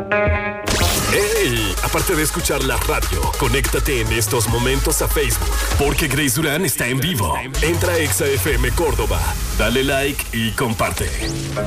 ¡Ey! Aparte de escuchar la radio, conéctate en estos momentos a Facebook, porque Grace Durán está en vivo. Entra a Exa FM Córdoba, dale like y comparte.